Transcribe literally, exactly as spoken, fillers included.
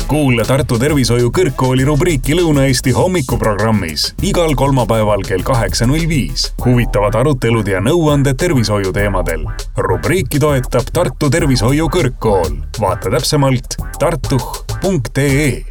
Kuule Tartu Tervishoiu Kõrgkooli rubriiki Lõuna-Eesti hommikuprogrammis igal kolmapäeval kell kaheksa null viis. Huvitavad arutelud ja nõuanded tervishoiu teemadel. Rubriiki toetab Tartu Tervishoiu Kõrgkool. Vaata täpsemalt tartuh punkt ee.